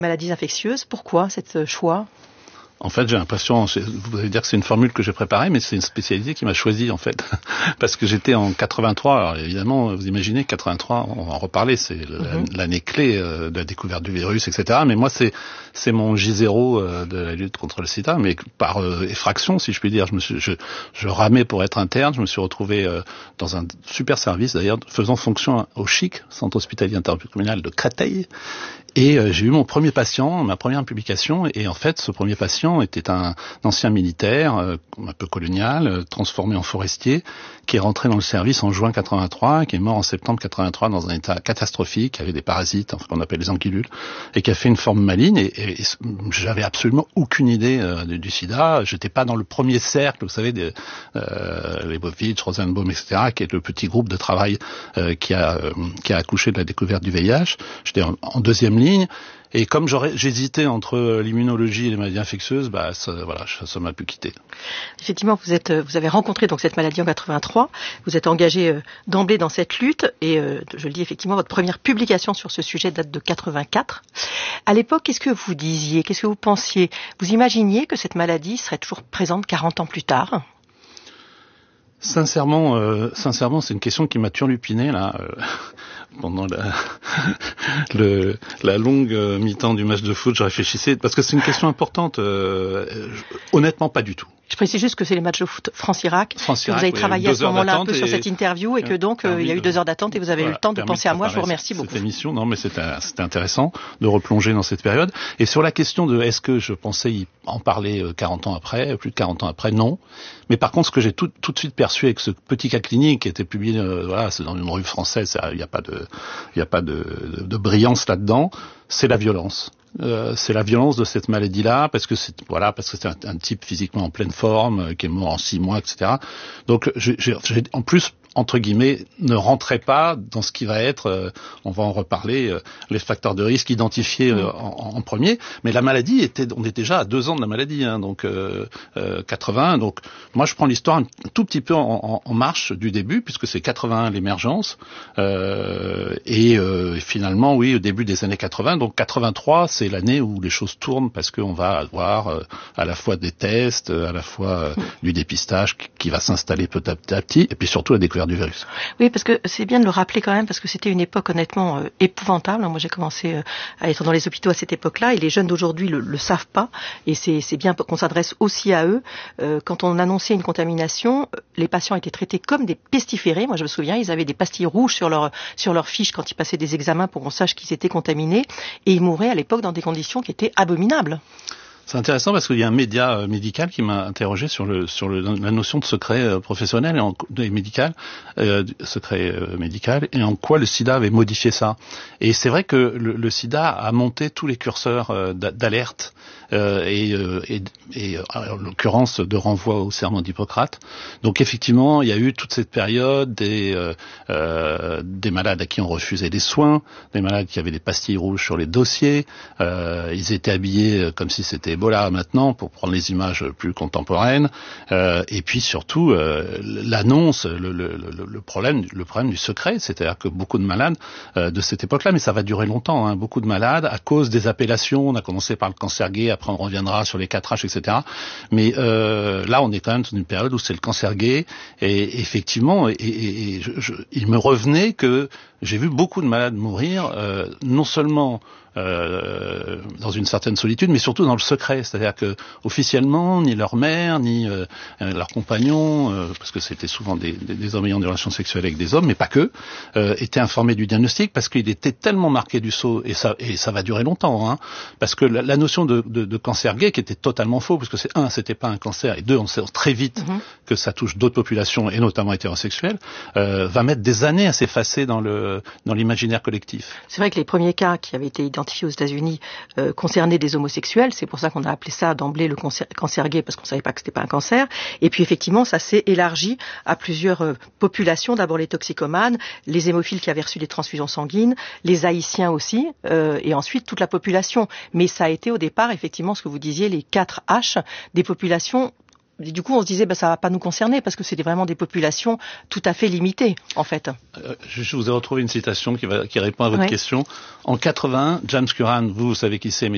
Maladies infectieuses, pourquoi cet choix ? En fait, j'ai l'impression, vous allez dire que c'est une formule que j'ai préparée, mais c'est une spécialité qui m'a choisi, en fait. Parce que j'étais en 83, alors évidemment, vous imaginez, 83, on va en reparler, c'est l'année clé de la découverte du virus, etc. Mais moi, c'est mon J0 de la lutte contre le sida, mais par effraction, si je puis dire. Je ramais pour être interne, je me suis retrouvé dans un super service, d'ailleurs, faisant fonction au CHIC, Centre Hospitalier Intercommunal de Créteil. Et j'ai eu mon premier patient, ma première publication, et en fait, ce premier patient était un ancien militaire, un peu colonial, transformé en forestier, qui est rentré dans le service en juin 83, qui est mort en septembre 83 dans un état catastrophique, qui avait des parasites, enfin, qu'on appelle les anguillules, et qui a fait une forme maligne, et j'avais absolument aucune idée du sida. J'étais pas dans le premier cercle, vous savez, Leibovitch, Rosenbaum, etc., qui est le petit groupe de travail qui a accouché de la découverte du VIH. J'étais en deuxième ligne, et comme j'hésitais entre l'immunologie et les maladies infectieuses, ça m'a pu quitter. Effectivement, vous avez rencontré donc cette maladie en 83, vous êtes engagé d'emblée dans cette lutte, et je le dis effectivement, votre première publication sur ce sujet date de 84. À l'époque, qu'est-ce que vous disiez, qu'est-ce que vous pensiez ? Vous imaginiez que cette maladie serait toujours présente 40 ans plus tard ? Sincèrement, c'est une question qui m'a turlupiné là pendant la longue mi-temps du match de foot. Je réfléchissais parce que c'est une question importante. Honnêtement, pas du tout. Je précise juste que c'est les matchs de foot France-Irak. Que vous avez travaillé à ce moment-là un peu sur cette interview et que donc il y a eu 2 heures d'attente et vous avez eu le temps de penser à moi. Je vous remercie beaucoup. Cette émission, non mais c'était intéressant de replonger dans cette période. Et sur la question de est-ce que je pensais en parler 40 ans après, plus de 40 ans après, non. Mais par contre, ce que j'ai tout de suite perçu avec ce petit cas clinique qui était publié, c'est dans une revue française, il n'y a pas de brillance là-dedans, c'est la violence. C'est la violence de cette maladie-là, parce que c'est un type physiquement en pleine forme, qui est mort en 6 mois, etc. Donc, j'ai en plus, entre guillemets, ne rentrez pas dans ce qui va être, on va en reparler, les facteurs de risque identifiés en premier. Mais la maladie on est déjà à 2 ans de la maladie, donc 81. Donc moi je prends l'histoire un tout petit peu en marche du début, puisque c'est 81 l'émergence, et finalement oui au début des années 80. Donc 83 c'est l'année où les choses tournent parce qu'on va avoir à la fois des tests, à la fois du dépistage qui va s'installer petit à petit, et puis surtout la découverte du virus. Oui, parce que c'est bien de le rappeler quand même, parce que c'était une époque honnêtement épouvantable. Moi, j'ai commencé à être dans les hôpitaux à cette époque-là, et les jeunes d'aujourd'hui le savent pas, et c'est bien qu'on s'adresse aussi à eux. Quand on annonçait une contamination, les patients étaient traités comme des pestiférés. Moi, je me souviens, ils avaient des pastilles rouges sur leur fiche quand ils passaient des examens pour qu'on sache qu'ils étaient contaminés, et ils mouraient à l'époque dans des conditions qui étaient abominables. C'est intéressant parce qu'il y a un média médical qui m'a interrogé sur la notion de secret professionnel et médical, secret médical, et en quoi le sida avait modifié ça. Et c'est vrai que le sida a monté tous les curseurs d'alerte et en l'occurrence de renvoi au serment d'Hippocrate. Donc effectivement, il y a eu toute cette période des malades à qui on refusait des soins, des malades qui avaient des pastilles rouges sur les dossiers, ils étaient habillés comme si c'était Ebola maintenant, pour prendre les images plus contemporaines, et puis surtout l'annonce, le problème du secret, c'est-à-dire que beaucoup de malades de cette époque-là, mais ça va durer longtemps, beaucoup de malades à cause des appellations, on a commencé par le cancer gay, après on reviendra sur les 4H, etc. Mais là on est quand même dans une période où c'est le cancer gay, et effectivement, il me revenait que j'ai vu beaucoup de malades mourir, non seulement dans une certaine solitude, mais surtout dans le secret. C'est-à-dire que officiellement, ni leur mère, ni leurs compagnons, parce que c'était souvent des hommes ayant des relations sexuelles avec des hommes, mais pas que, étaient informés du diagnostic, parce qu'il était tellement marqué du sceau, et ça va durer longtemps, parce que la notion de cancer gay, qui était totalement faux, parce que c'était pas un cancer, et 2, on sait très vite que ça touche d'autres populations, et notamment hétérosexuelles, va mettre des années à s'effacer dans l'imaginaire collectif. C'est vrai que les premiers cas qui avaient été identifiés aux États-Unis concernaient des homosexuels. C'est pour ça qu'on a appelé ça d'emblée le cancer gay, parce qu'on savait pas que c'était pas un cancer. Et puis effectivement, ça s'est élargi à plusieurs populations. D'abord les toxicomanes, les hémophiles qui avaient reçu des transfusions sanguines, les haïtiens aussi, et ensuite toute la population. Mais ça a été au départ effectivement ce que vous disiez, les 4H, des populations. Du coup, on se disait, ça va pas nous concerner parce que c'était vraiment des populations tout à fait limitées, en fait. Je vous ai retrouvé une citation qui répond à votre question. En 81, James Curran, vous savez qui c'est, mais